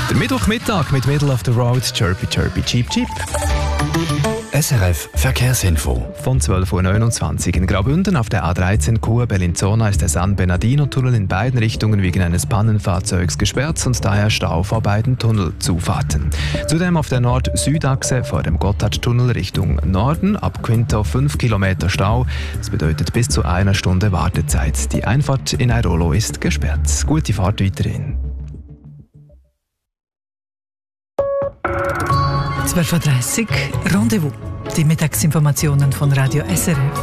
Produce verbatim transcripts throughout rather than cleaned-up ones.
Der Mittwochmittag mit Middle of the Road, Chirpy Chirpy Cheep Cheep. S R F Verkehrsinfo. Von zwölf Uhr neunundzwanzig in Graubünden auf der A dreizehn Chur Bellinzona ist der San Bernardino-Tunnel in beiden Richtungen wegen eines Pannenfahrzeugs gesperrt und daher Stau vor beiden Tunnelzufahrten. Zudem auf der Nord-Süd-Achse vor dem Gotthardtunnel Richtung Norden ab Quinto fünf Kilometer Stau. Das bedeutet bis zu einer Stunde Wartezeit. Die Einfahrt in Airolo ist gesperrt. Gute Fahrt weiterhin. zwölf Uhr dreißig Rendezvous. Die Mittagsinformationen von Radio S R F.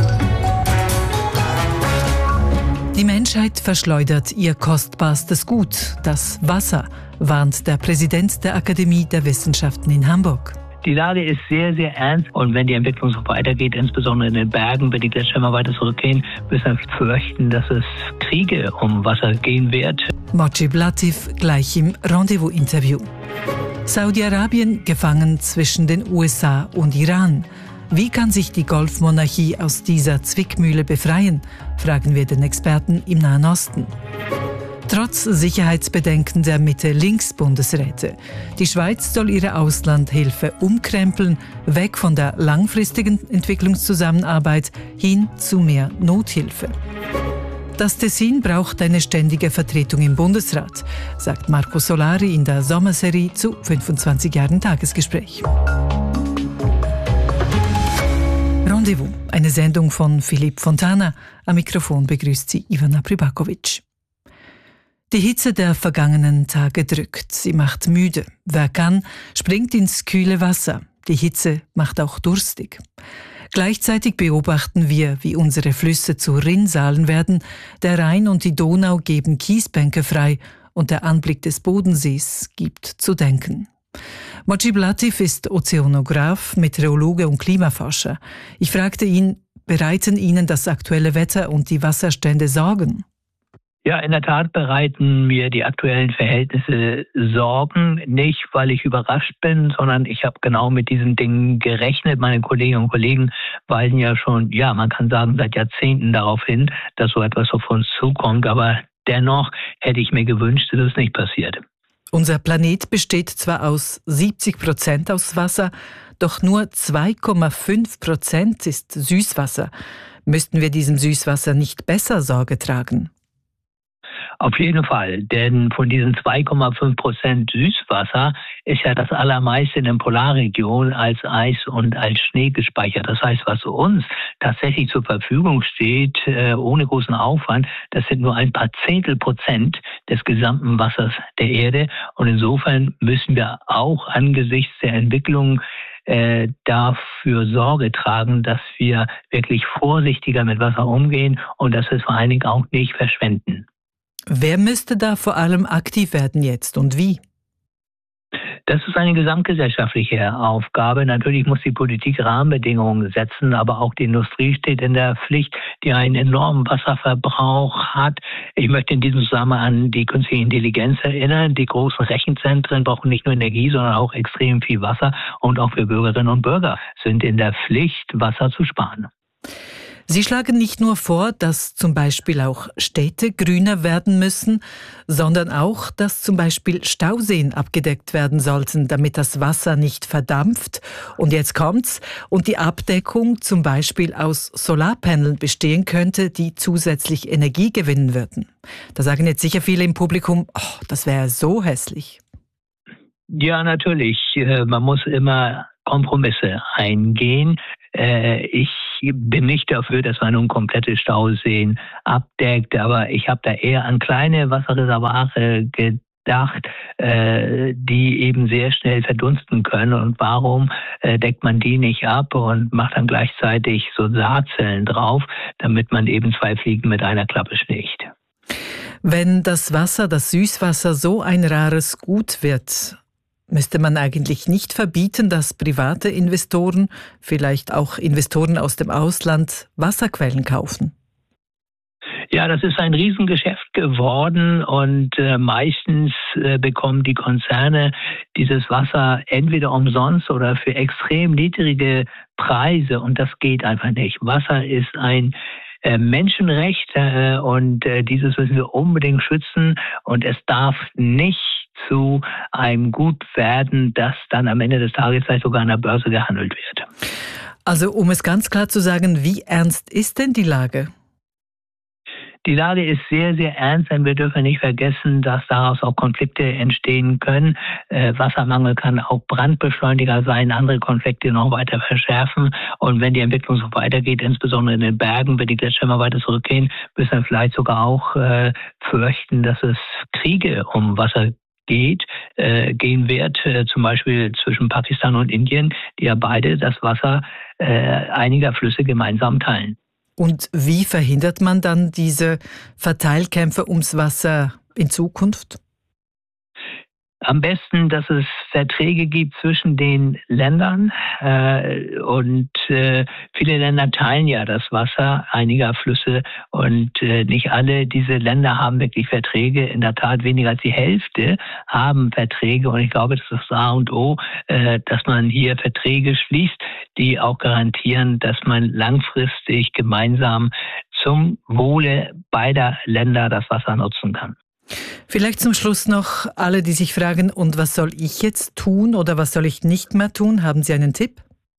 Die Menschheit verschleudert ihr kostbarstes Gut, das Wasser, warnt der Präsident der Akademie der Wissenschaften in Hamburg. Die Lage ist sehr, sehr ernst und wenn die Entwicklung so weitergeht, insbesondere in den Bergen, wenn die Gletscher immer weiter zurückgehen, müssen wir fürchten, dass es Kriege um Wasser gehen wird. Mojib Latif gleich im Rendezvous-Interview. Saudi-Arabien gefangen zwischen den U S A und Iran. Wie kann sich die Golfmonarchie aus dieser Zwickmühle befreien, fragen wir den Experten im Nahen Osten. Trotz Sicherheitsbedenken der Mitte-Links-Bundesräte. Die Schweiz soll ihre Auslandhilfe umkrempeln, weg von der langfristigen Entwicklungszusammenarbeit hin zu mehr Nothilfe. Das Tessin braucht eine ständige Vertretung im Bundesrat, sagt Marco Solari in der Sommerserie zu fünfundzwanzig Jahren Tagesgespräch. Rendezvous, eine Sendung von Philipp Fontana. Am Mikrofon begrüßt sie Ivana Pribakovic. Die Hitze der vergangenen Tage drückt. Sie macht müde. Wer kann, springt ins kühle Wasser. Die Hitze macht auch durstig. Gleichzeitig beobachten wir, wie unsere Flüsse zu Rinnsalen werden. Der Rhein und die Donau geben Kiesbänke frei und der Anblick des Bodensees gibt zu denken. Mojib Latif ist Ozeanograf, Meteorologe und Klimaforscher. Ich fragte ihn, bereiten Ihnen das aktuelle Wetter und die Wasserstände Sorgen? Ja, in der Tat bereiten mir die aktuellen Verhältnisse Sorgen. Nicht, weil ich überrascht bin, sondern ich habe genau mit diesen Dingen gerechnet. Meine Kolleginnen und Kollegen weisen ja schon, ja, man kann sagen, seit Jahrzehnten darauf hin, dass so etwas auf uns zukommt. Aber dennoch hätte ich mir gewünscht, dass es nicht passiert. Unser Planet besteht zwar aus siebzig Prozent aus Wasser, doch nur zwei Komma fünf Prozent ist Süßwasser. Müssten wir diesem Süßwasser nicht besser Sorge tragen? Auf jeden Fall, denn von diesen zwei Komma fünf Prozent Süßwasser ist ja das allermeiste in der Polarregion als Eis und als Schnee gespeichert. Das heißt, was uns tatsächlich zur Verfügung steht, äh, ohne großen Aufwand, das sind nur ein paar Zehntel Prozent des gesamten Wassers der Erde. Und insofern müssen wir auch angesichts der Entwicklung äh, dafür Sorge tragen, dass wir wirklich vorsichtiger mit Wasser umgehen und dass wir es vor allen Dingen auch nicht verschwenden. Wer müsste da vor allem aktiv werden jetzt und wie? Das ist eine gesamtgesellschaftliche Aufgabe. Natürlich muss die Politik Rahmenbedingungen setzen, aber auch die Industrie steht in der Pflicht, die einen enormen Wasserverbrauch hat. Ich möchte in diesem Zusammenhang an die künstliche Intelligenz erinnern. Die großen Rechenzentren brauchen nicht nur Energie, sondern auch extrem viel Wasser. Und auch wir Bürgerinnen und Bürger sind in der Pflicht, Wasser zu sparen. Sie schlagen nicht nur vor, dass zum Beispiel auch Städte grüner werden müssen, sondern auch, dass zum Beispiel Stauseen abgedeckt werden sollten, damit das Wasser nicht verdampft. Und jetzt kommt's. Und die Abdeckung zum Beispiel aus Solarpaneln bestehen könnte, die zusätzlich Energie gewinnen würden. Da sagen jetzt sicher viele im Publikum, oh, das wäre so hässlich. Ja, natürlich. Man muss immer Kompromisse eingehen. Ich bin nicht dafür, dass man nun komplette Stauseen abdeckt, aber ich habe da eher an kleine Wasserreservoire gedacht, die eben sehr schnell verdunsten können. Und warum deckt man die nicht ab und macht dann gleichzeitig so Saatzellen drauf, damit man eben zwei Fliegen mit einer Klappe schlägt? Wenn das Wasser, das Süßwasser, so ein rares Gut wird, müsste man eigentlich nicht verbieten, dass private Investoren, vielleicht auch Investoren aus dem Ausland, Wasserquellen kaufen? Ja, das ist ein Riesengeschäft geworden und äh, meistens äh, bekommen die Konzerne dieses Wasser entweder umsonst oder für extrem niedrige Preise und das geht einfach nicht. Wasser ist ein äh, Menschenrecht äh, und äh, dieses müssen wir unbedingt schützen und es darf nicht zu einem Gut werden, das dann am Ende des Tages vielleicht sogar an der Börse gehandelt wird. Also um es ganz klar zu sagen, wie ernst ist denn die Lage? Die Lage ist sehr, sehr ernst, denn wir dürfen nicht vergessen, dass daraus auch Konflikte entstehen können. Äh, Wassermangel kann auch Brandbeschleuniger sein, andere Konflikte noch weiter verschärfen. Und wenn die Entwicklung so weitergeht, insbesondere in den Bergen, wenn die Gletscher immer weiter zurückgehen, müssen wir vielleicht sogar auch äh, fürchten, dass es Kriege um Wasser geht, äh, gehen wird, äh, zum Beispiel zwischen Pakistan und Indien, die ja beide das Wasser äh, einiger Flüsse gemeinsam teilen. Und wie verhindert man dann diese Verteilkämpfe ums Wasser in Zukunft? Am besten, dass es Verträge gibt zwischen den Ländern äh, und äh, viele Länder teilen ja das Wasser einiger Flüsse und äh, nicht alle diese Länder haben wirklich Verträge. In der Tat weniger als die Hälfte haben Verträge und ich glaube, das ist das A und O, äh, dass man hier Verträge schließt, die auch garantieren, dass man langfristig gemeinsam zum Wohle beider Länder das Wasser nutzen kann. Vielleicht zum Schluss noch alle, die sich fragen, und was soll ich jetzt tun oder was soll ich nicht mehr tun? Haben Sie einen Tipp?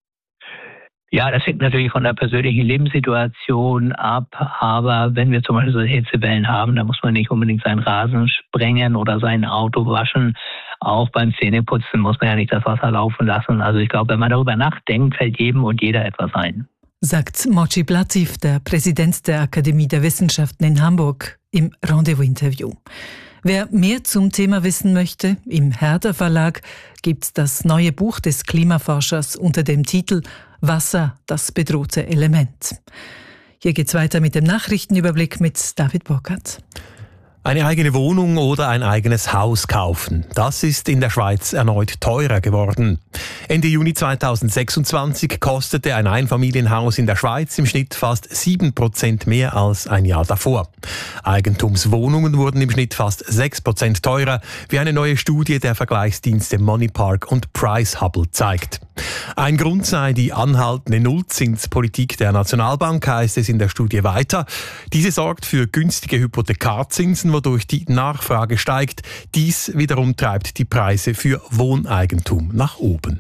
Ja, das hängt natürlich von der persönlichen Lebenssituation ab, aber wenn wir zum Beispiel so Hitzewellen haben, dann muss man nicht unbedingt seinen Rasen sprengen oder sein Auto waschen. Auch beim Zähneputzen muss man ja nicht das Wasser laufen lassen. Also ich glaube, wenn man darüber nachdenkt, fällt jedem und jeder etwas ein. Sagt Mojib Latif, der Präsident der Akademie der Wissenschaften in Hamburg, im Rendezvous-Interview. Wer mehr zum Thema wissen möchte, im Herder Verlag gibt's das neue Buch des Klimaforschers unter dem Titel Wasser, das bedrohte Element. Hier geht's weiter mit dem Nachrichtenüberblick mit David Burkhardt. Eine eigene Wohnung oder ein eigenes Haus kaufen, das ist in der Schweiz erneut teurer geworden. Ende Juni zweitausendsechsundzwanzig kostete ein Einfamilienhaus in der Schweiz im Schnitt fast sieben Prozent mehr als ein Jahr davor. Eigentumswohnungen wurden im Schnitt fast sechs Prozent teurer, wie eine neue Studie der Vergleichsdienste Moneypark und Price-Hubble zeigt. Ein Grund sei die anhaltende Nullzinspolitik der Nationalbank, heißt es in der Studie weiter. Diese sorgt für günstige Hypothekarzinsen, wodurch die Nachfrage steigt. Dies wiederum treibt die Preise für Wohneigentum nach oben.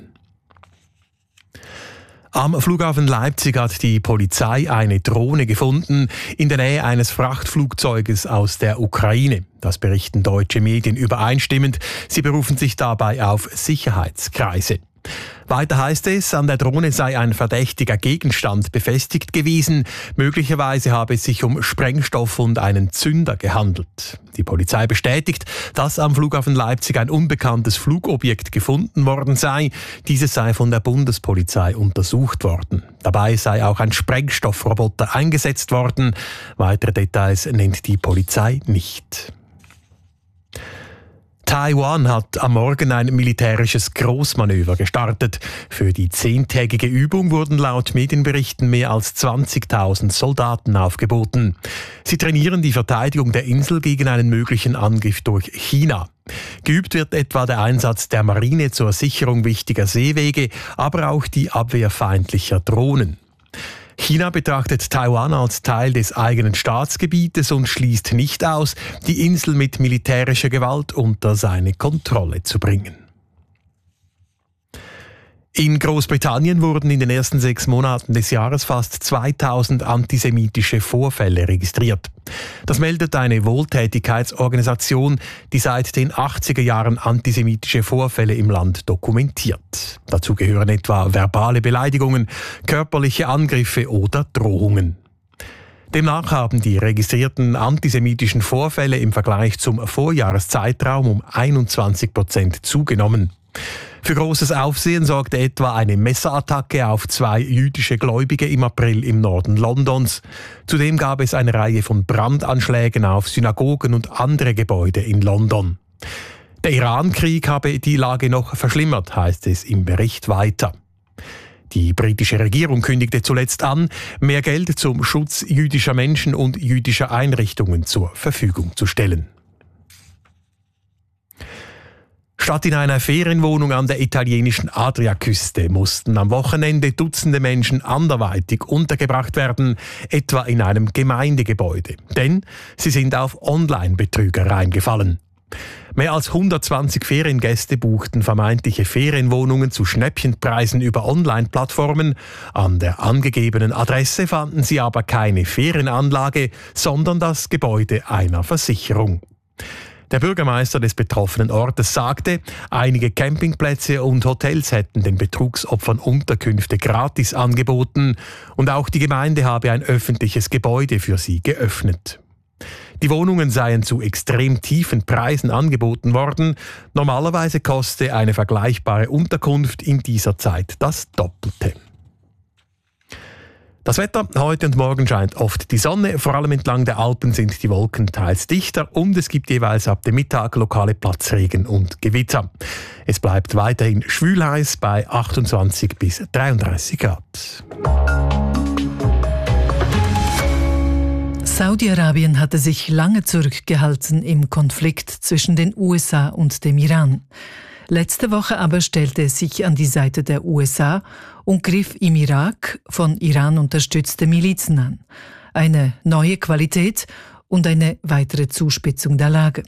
Am Flughafen Leipzig hat die Polizei eine Drohne gefunden in der Nähe eines Frachtflugzeuges aus der Ukraine. Das berichten deutsche Medien übereinstimmend. Sie berufen sich dabei auf Sicherheitskreise. Weiter heißt es, an der Drohne sei ein verdächtiger Gegenstand befestigt gewesen. Möglicherweise habe es sich um Sprengstoff und einen Zünder gehandelt. Die Polizei bestätigt, dass am Flughafen Leipzig ein unbekanntes Flugobjekt gefunden worden sei. Dieses sei von der Bundespolizei untersucht worden. Dabei sei auch ein Sprengstoffroboter eingesetzt worden. Weitere Details nennt die Polizei nicht. Taiwan hat am Morgen ein militärisches Großmanöver gestartet. Für die zehntägige Übung wurden laut Medienberichten mehr als zwanzigtausend Soldaten aufgeboten. Sie trainieren die Verteidigung der Insel gegen einen möglichen Angriff durch China. Geübt wird etwa der Einsatz der Marine zur Sicherung wichtiger Seewege, aber auch die Abwehr feindlicher Drohnen. China betrachtet Taiwan als Teil des eigenen Staatsgebietes und schließt nicht aus, die Insel mit militärischer Gewalt unter seine Kontrolle zu bringen. In Großbritannien wurden in den ersten sechs Monaten des Jahres fast zweitausend antisemitische Vorfälle registriert. Das meldet eine Wohltätigkeitsorganisation, die seit den achtziger Jahren antisemitische Vorfälle im Land dokumentiert. Dazu gehören etwa verbale Beleidigungen, körperliche Angriffe oder Drohungen. Demnach haben die registrierten antisemitischen Vorfälle im Vergleich zum Vorjahreszeitraum um einundzwanzig Prozent zugenommen. Für großes Aufsehen sorgte etwa eine Messerattacke auf zwei jüdische Gläubige im April im Norden Londons. Zudem gab es eine Reihe von Brandanschlägen auf Synagogen und andere Gebäude in London. Der Iran-Krieg habe die Lage noch verschlimmert, heißt es im Bericht weiter. Die britische Regierung kündigte zuletzt an, mehr Geld zum Schutz jüdischer Menschen und jüdischer Einrichtungen zur Verfügung zu stellen. Statt in einer Ferienwohnung an der italienischen Adriaküste mussten am Wochenende Dutzende Menschen anderweitig untergebracht werden, etwa in einem Gemeindegebäude. Denn sie sind auf Online-Betrüger reingefallen. Mehr als hundertzwanzig Feriengäste buchten vermeintliche Ferienwohnungen zu Schnäppchenpreisen über Online-Plattformen. An der angegebenen Adresse fanden sie aber keine Ferienanlage, sondern das Gebäude einer Versicherung. Der Bürgermeister des betroffenen Ortes sagte, einige Campingplätze und Hotels hätten den Betrugsopfern Unterkünfte gratis angeboten und auch die Gemeinde habe ein öffentliches Gebäude für sie geöffnet. Die Wohnungen seien zu extrem tiefen Preisen angeboten worden. Normalerweise koste eine vergleichbare Unterkunft in dieser Zeit das Doppelte. Das Wetter: Heute und morgen scheint oft die Sonne, vor allem entlang der Alpen sind die Wolken teils dichter und es gibt jeweils ab dem Mittag lokale Platzregen und Gewitter. Es bleibt weiterhin schwül-heiß bei achtundzwanzig bis dreiunddreißig Grad. Saudi-Arabien hatte sich lange zurückgehalten im Konflikt zwischen den U S A und dem Iran. Letzte Woche aber stellte es sich an die Seite der U S A und griff im Irak von Iran unterstützte Milizen an. Eine neue Qualität und eine weitere Zuspitzung der Lage.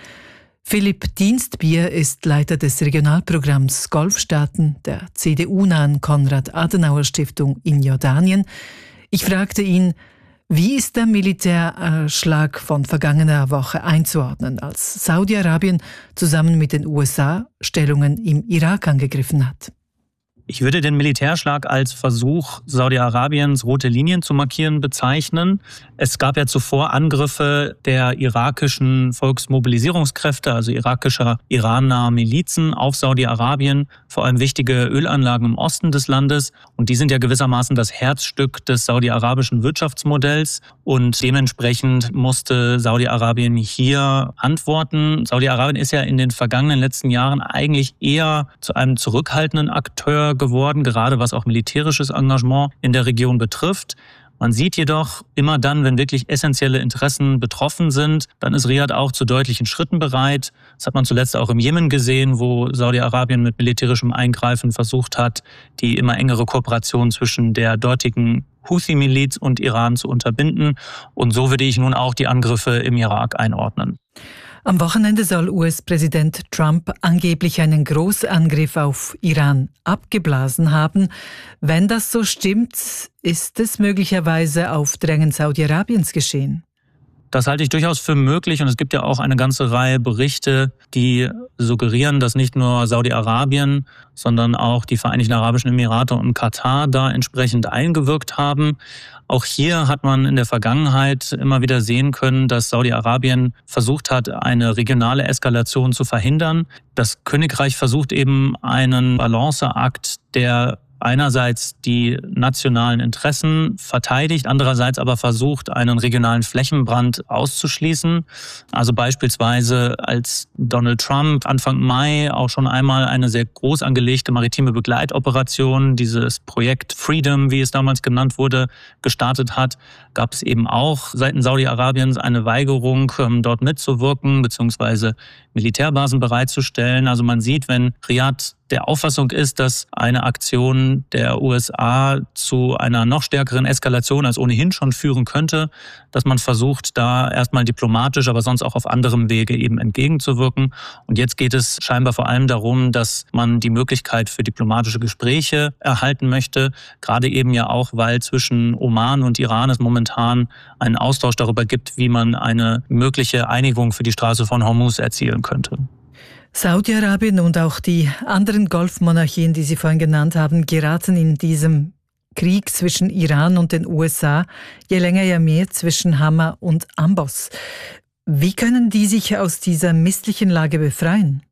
Philipp Dienstbier ist Leiter des Regionalprogramms Golfstaaten der C D U-nahen Konrad-Adenauer-Stiftung in Jordanien. Ich fragte ihn, wie ist der Militärschlag von vergangener Woche einzuordnen, als Saudi-Arabien zusammen mit den U S A Stellungen im Irak angegriffen hat? Ich würde den Militärschlag als Versuch, Saudi-Arabiens rote Linien zu markieren, bezeichnen. Es gab ja zuvor Angriffe der irakischen Volksmobilisierungskräfte, also irakischer, irannaher Milizen auf Saudi-Arabien, vor allem wichtige Ölanlagen im Osten des Landes. Und die sind ja gewissermaßen das Herzstück des saudi-arabischen Wirtschaftsmodells. Und dementsprechend musste Saudi-Arabien hier antworten. Saudi-Arabien ist ja in den vergangenen letzten Jahren eigentlich eher zu einem zurückhaltenden Akteur geworden, gerade was auch militärisches Engagement in der Region betrifft. Man sieht jedoch immer dann, wenn wirklich essentielle Interessen betroffen sind, dann ist Riad auch zu deutlichen Schritten bereit. Das hat man zuletzt auch im Jemen gesehen, wo Saudi-Arabien mit militärischem Eingreifen versucht hat, die immer engere Kooperation zwischen der dortigen Houthi-Miliz und Iran zu unterbinden. Und so würde ich nun auch die Angriffe im Irak einordnen. Am Wochenende soll U S-Präsident Trump angeblich einen Großangriff auf Iran abgeblasen haben. Wenn das so stimmt, ist es möglicherweise auf Drängen Saudi-Arabiens geschehen. Das halte ich durchaus für möglich und es gibt ja auch eine ganze Reihe Berichte, die suggerieren, dass nicht nur Saudi-Arabien, sondern auch die Vereinigten Arabischen Emirate und Katar da entsprechend eingewirkt haben. Auch hier hat man in der Vergangenheit immer wieder sehen können, dass Saudi-Arabien versucht hat, eine regionale Eskalation zu verhindern. Das Königreich versucht eben einen Balanceakt, der einerseits die nationalen Interessen verteidigt, andererseits aber versucht, einen regionalen Flächenbrand auszuschließen. Also beispielsweise als Donald Trump Anfang Mai auch schon einmal eine sehr groß angelegte maritime Begleitoperation, dieses Projekt Freedom, wie es damals genannt wurde, gestartet hat, gab es eben auch seitens Saudi-Arabiens eine Weigerung, dort mitzuwirken bzw. Militärbasen bereitzustellen. Also man sieht, wenn Riad der Auffassung ist, dass eine Aktion der U S A zu einer noch stärkeren Eskalation als ohnehin schon führen könnte, dass man versucht, da erstmal diplomatisch, aber sonst auch auf anderem Wege eben entgegenzuwirken. Und jetzt geht es scheinbar vor allem darum, dass man die Möglichkeit für diplomatische Gespräche erhalten möchte, gerade eben ja auch, weil zwischen Oman und Iran es momentan einen Austausch darüber gibt, wie man eine mögliche Einigung für die Straße von Hormuz erzielen könnte. Saudi-Arabien und auch die anderen Golfmonarchien, die Sie vorhin genannt haben, geraten in diesem Krieg zwischen Iran und den U S A je länger je mehr zwischen Hammer und Amboss. Wie können die sich aus dieser misslichen Lage befreien?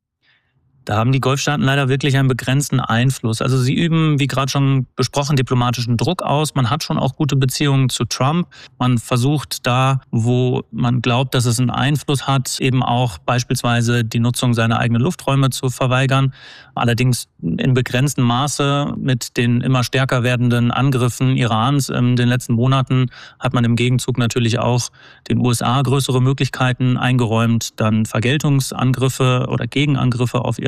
Da haben die Golfstaaten leider wirklich einen begrenzten Einfluss. Also sie üben, wie gerade schon besprochen, diplomatischen Druck aus. Man hat schon auch gute Beziehungen zu Trump. Man versucht da, wo man glaubt, dass es einen Einfluss hat, eben auch beispielsweise die Nutzung seiner eigenen Lufträume zu verweigern. Allerdings in begrenztem Maße. Mit den immer stärker werdenden Angriffen Irans in den letzten Monaten hat man im Gegenzug natürlich auch den U S A größere Möglichkeiten eingeräumt, dann Vergeltungsangriffe oder Gegenangriffe auf Iran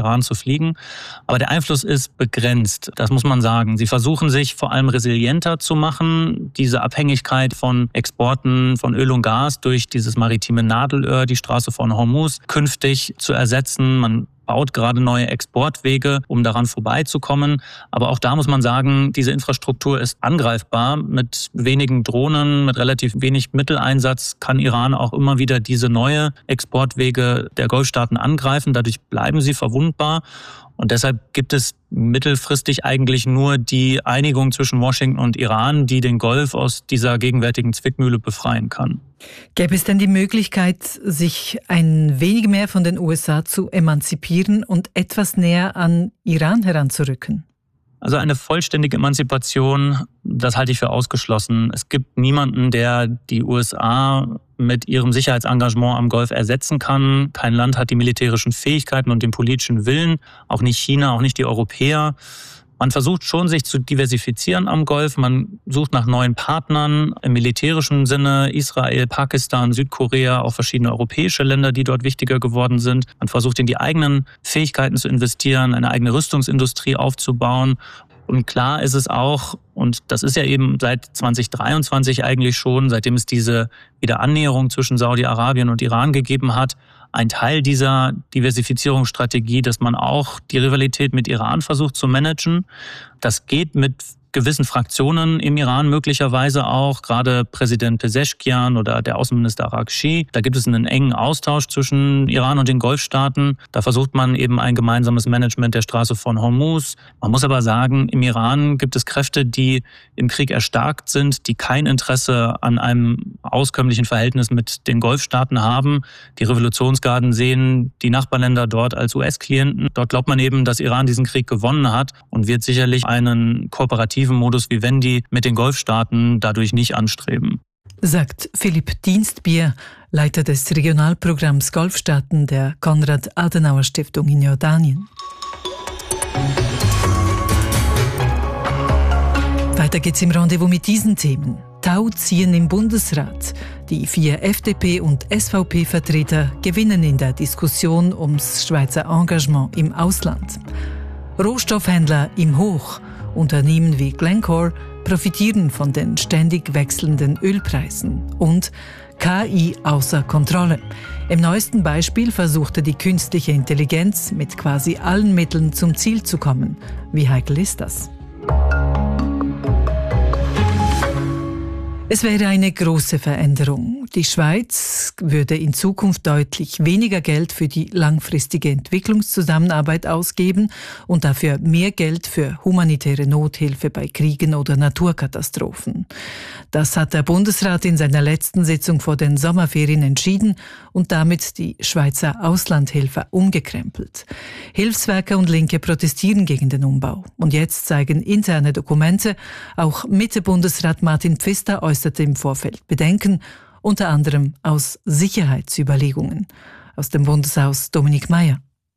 Iran zu fliegen. Aber der Einfluss ist begrenzt, das muss man sagen. Sie versuchen sich vor allem resilienter zu machen, diese Abhängigkeit von Exporten von Öl und Gas durch dieses maritime Nadelöhr, die Straße von Hormuz, künftig zu ersetzen. Man baut gerade neue Exportwege, um daran vorbeizukommen. Aber auch da muss man sagen, diese Infrastruktur ist angreifbar. Mit wenigen Drohnen, mit relativ wenig Mitteleinsatz kann Iran auch immer wieder diese neue Exportwege der Golfstaaten angreifen. Dadurch bleiben sie verwundbar. Und deshalb gibt es mittelfristig eigentlich nur die Einigung zwischen Washington und Iran, die den Golf aus dieser gegenwärtigen Zwickmühle befreien kann. Gäbe es denn die Möglichkeit, sich ein wenig mehr von den U S A zu emanzipieren und etwas näher an Iran heranzurücken? Also eine vollständige Emanzipation, das halte ich für ausgeschlossen. Es gibt niemanden, der die U S A mit ihrem Sicherheitsengagement am Golf ersetzen kann. Kein Land hat die militärischen Fähigkeiten und den politischen Willen, auch nicht China, auch nicht die Europäer. Man versucht schon, sich zu diversifizieren am Golf. Man sucht nach neuen Partnern im militärischen Sinne. Israel, Pakistan, Südkorea, auch verschiedene europäische Länder, die dort wichtiger geworden sind. Man versucht, in die eigenen Fähigkeiten zu investieren, eine eigene Rüstungsindustrie aufzubauen. Und klar ist es auch, und das ist ja eben seit zwanzig dreiundzwanzig eigentlich schon, seitdem es diese Wiederannäherung zwischen Saudi-Arabien und Iran gegeben hat, ein Teil dieser Diversifizierungsstrategie, dass man auch die Rivalität mit Iran versucht zu managen. Das geht mit gewissen Fraktionen im Iran möglicherweise auch, gerade Präsident Pezeshkian oder der Außenminister Araghchi. Da gibt es einen engen Austausch zwischen Iran und den Golfstaaten. Da versucht man eben ein gemeinsames Management der Straße von Hormuz. Man muss aber sagen, im Iran gibt es Kräfte, die im Krieg erstarkt sind, die kein Interesse an einem auskömmlichen Verhältnis mit den Golfstaaten haben. Die Revolutionsgarden sehen die Nachbarländer dort als U S-Klienten. Dort glaubt man eben, dass Iran diesen Krieg gewonnen hat und wird sicherlich einen kooperativen Modus Vivendi mit den Golfstaaten dadurch nicht anstreben. Sagt Philipp Dienstbier, Leiter des Regionalprogramms Golfstaaten der Konrad-Adenauer-Stiftung in Jordanien. Weiter geht's im Rendezvous mit diesen Themen. Tauziehen im Bundesrat. Die vier F D P- und S V P-Vertreter gewinnen in der Diskussion ums Schweizer Engagement im Ausland. Rohstoffhändler im Hoch. Unternehmen wie Glencore profitieren von den ständig wechselnden Ölpreisen und K I außer Kontrolle. Im neuesten Beispiel versuchte die künstliche Intelligenz mit quasi allen Mitteln zum Ziel zu kommen. Wie heikel ist das? Es wäre eine große Veränderung. Die Schweiz würde in Zukunft deutlich weniger Geld für die langfristige Entwicklungszusammenarbeit ausgeben und dafür mehr Geld für humanitäre Nothilfe bei Kriegen oder Naturkatastrophen. Das hat der Bundesrat in seiner letzten Sitzung vor den Sommerferien entschieden und damit die Schweizer Auslandhilfe umgekrempelt. Hilfswerker und Linke protestieren gegen den Umbau. Und jetzt zeigen interne Dokumente, auch Mitte-Bundesrat Martin Pfister äußerte im Vorfeld Bedenken, unter anderem aus Sicherheitsüberlegungen. Aus dem Bundeshaus Dominik Mayer.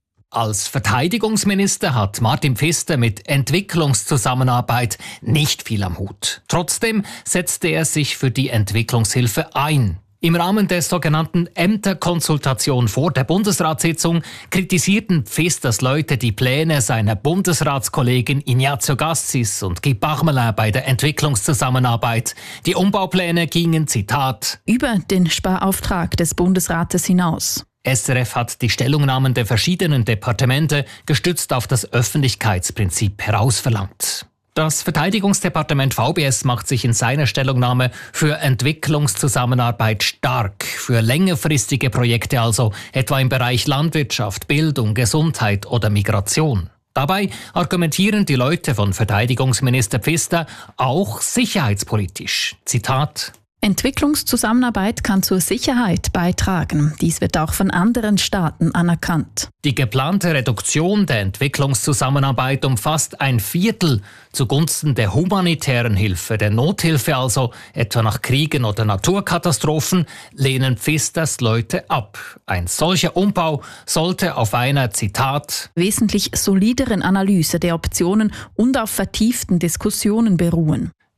Als Verteidigungsminister hat Martin Pfister mit Entwicklungszusammenarbeit nicht viel am Hut. Trotzdem setzte er sich für die Entwicklungshilfe ein. Im Rahmen der sogenannten Ämterkonsultation vor der Bundesratssitzung kritisierten Pfisters Leute die Pläne seiner Bundesratskollegin Ignazio Gassis und Guy Parmelin bei der Entwicklungszusammenarbeit. Die Umbaupläne gingen, Zitat, über den Sparauftrag des Bundesrates hinaus. S R F hat die Stellungnahmen der verschiedenen Departemente gestützt auf das Öffentlichkeitsprinzip herausverlangt. Das Verteidigungsdepartement V B S macht sich in seiner Stellungnahme für Entwicklungszusammenarbeit stark, für längerfristige Projekte also, etwa im Bereich Landwirtschaft, Bildung, Gesundheit oder Migration. Dabei argumentieren die Leute von Verteidigungsminister Pfister auch sicherheitspolitisch. Zitat: Entwicklungszusammenarbeit kann zur Sicherheit beitragen. Dies wird auch von anderen Staaten anerkannt. Die geplante Reduktion der Entwicklungszusammenarbeit umfasst ein Viertel zugunsten der humanitären Hilfe, der Nothilfe also, etwa nach Kriegen oder Naturkatastrophen, lehnen Pfisters Leute ab. Ein solcher Umbau sollte auf einer, Zitat, wesentlich solideren Analyse der Optionen und auf vertieften Diskussionen beruhen.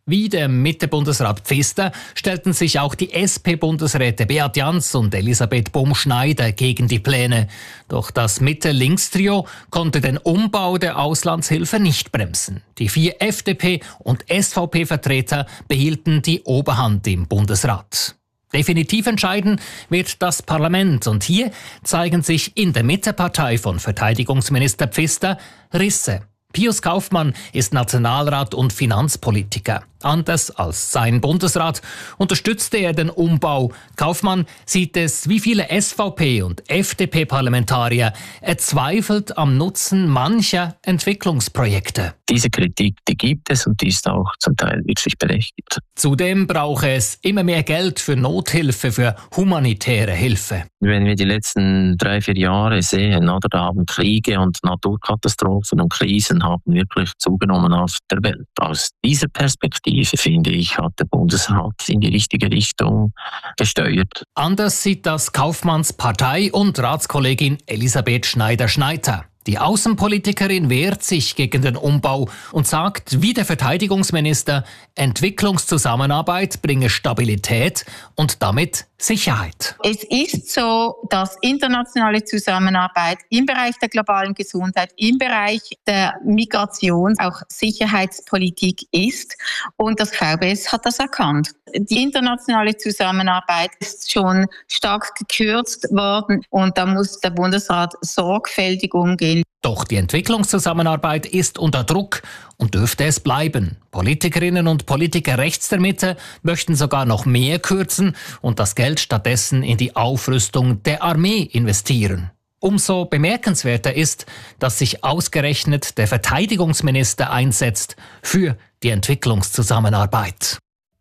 Wie der Mitte-Bundesrat Pfister stellten sich auch die S P-Bundesräte Beat Jans und Elisabeth Bohm-Schneider gegen die Pläne. Doch das Mitte-Links-Trio konnte den Umbau der Auslandshilfe nicht bremsen. Die vier F D P- und S V P-Vertreter behielten die Oberhand im Bundesrat. Definitiv entscheiden wird das Parlament und hier zeigen sich in der Mittepartei von Verteidigungsminister Pfister Risse. Pius Kaufmann ist Nationalrat und Finanzpolitiker. Anders als sein Bundesrat unterstützte er den Umbau. Kaufmann sieht es wie viele S V P- und F D P-Parlamentarier. Er zweifelt am Nutzen mancher Entwicklungsprojekte. Diese Kritik, die gibt es und die ist auch zum Teil wirklich berechtigt. Zudem brauche es immer mehr Geld für Nothilfe, für humanitäre Hilfe. Wenn wir die letzten drei, vier Jahre sehen, oder, da haben Kriege und Naturkatastrophen und Krisen haben wirklich zugenommen auf der Welt. Aus dieser Perspektive, finde ich, hat der Bundesrat in die richtige Richtung gesteuert. Anders sieht das Kaufmanns Partei- und Ratskollegin Elisabeth Schneider-Schneider. Die Außenpolitikerin wehrt sich gegen den Umbau und sagt, wie der Verteidigungsminister, Entwicklungszusammenarbeit bringe Stabilität und damit Sicherheit. Es ist so, dass internationale Zusammenarbeit im Bereich der globalen Gesundheit, im Bereich der Migration auch Sicherheitspolitik ist und das V B S hat das erkannt. Die internationale Zusammenarbeit ist schon stark gekürzt worden und da muss der Bundesrat sorgfältig umgehen. Doch die Entwicklungszusammenarbeit ist unter Druck und dürfte es bleiben. Politikerinnen und Politiker rechts der Mitte möchten sogar noch mehr kürzen und das Geld stattdessen in die Aufrüstung der Armee investieren. Umso bemerkenswerter ist, dass sich ausgerechnet der Verteidigungsminister einsetzt für die Entwicklungszusammenarbeit.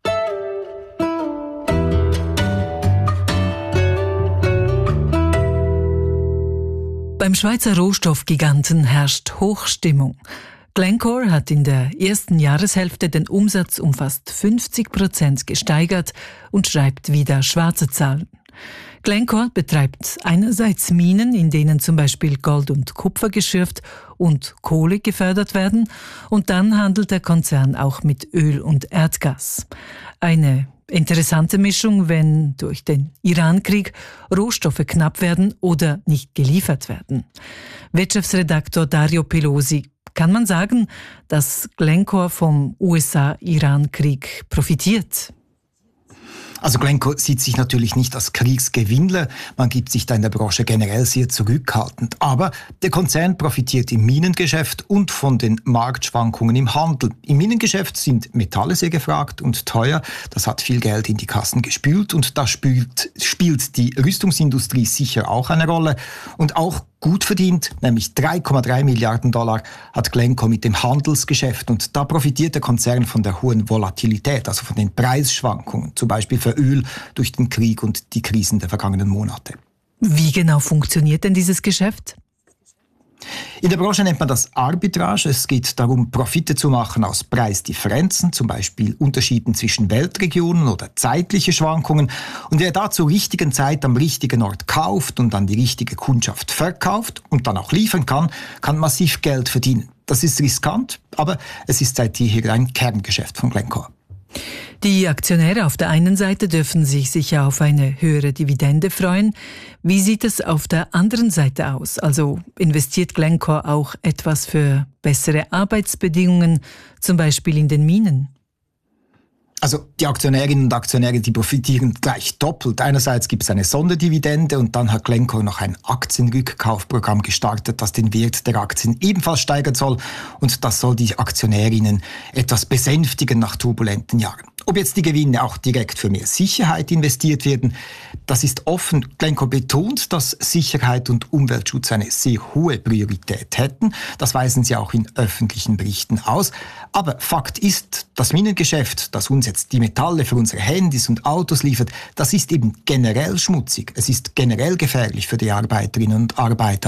Beim Schweizer Rohstoffgiganten herrscht Hochstimmung. Glencore hat in der ersten Jahreshälfte den Umsatz um fast fünfzig Prozent gesteigert und schreibt wieder schwarze Zahlen. Glencore betreibt einerseits Minen, in denen zum Beispiel Gold und Kupfer geschürft und Kohle gefördert werden, und dann handelt der Konzern auch mit Öl und Erdgas. Eine interessante Mischung, wenn durch den Iran-Krieg Rohstoffe knapp werden oder nicht geliefert werden. Wirtschaftsredaktor Dario Pelosi, kann man sagen, dass Glencore vom U S A-Iran-Krieg profitiert? Also Glencore sieht sich natürlich nicht als Kriegsgewinnler, man gibt sich da in der Branche generell sehr zurückhaltend. Aber der Konzern profitiert im Minengeschäft und von den Marktschwankungen im Handel. Im Minengeschäft sind Metalle sehr gefragt und teuer, das hat viel Geld in die Kassen gespült und da spielt, spielt die Rüstungsindustrie sicher auch eine Rolle und auch gut verdient, nämlich drei Komma drei Milliarden Dollar hat Glencore mit dem Handelsgeschäft und da profitiert der Konzern von der hohen Volatilität, also von den Preisschwankungen, zum Beispiel für Öl durch den Krieg und die Krisen der vergangenen Monate. Wie genau funktioniert denn dieses Geschäft? In der Branche nennt man das Arbitrage. Es geht darum, Profite zu machen aus Preisdifferenzen, zum Beispiel Unterschieden zwischen Weltregionen oder zeitliche Schwankungen. Und wer da zur richtigen Zeit am richtigen Ort kauft und an die richtige Kundschaft verkauft und dann auch liefern kann, kann massiv Geld verdienen. Das ist riskant, aber es ist seit jeher ein Kerngeschäft von Glencore. Die Aktionäre auf der einen Seite dürfen sich sicher auf eine höhere Dividende freuen. Wie sieht es auf der anderen Seite aus? Also investiert Glencore auch etwas für bessere Arbeitsbedingungen, zum Beispiel in den Minen? Also die Aktionärinnen und Aktionäre, die profitieren gleich doppelt. Einerseits gibt es eine Sonderdividende und dann hat Glencore noch ein Aktienrückkaufprogramm gestartet, das den Wert der Aktien ebenfalls steigern soll. Und das soll die Aktionärinnen etwas besänftigen nach turbulenten Jahren. Ob jetzt die Gewinne auch direkt für mehr Sicherheit investiert werden, das ist offen. Glencore betont, dass Sicherheit und Umweltschutz eine sehr hohe Priorität hätten. Das weisen sie auch in öffentlichen Berichten aus. Aber Fakt ist, das Minengeschäft, das uns jetzt die Metalle für unsere Handys und Autos liefert, das ist eben generell schmutzig. Es ist generell gefährlich für die Arbeiterinnen und Arbeiter.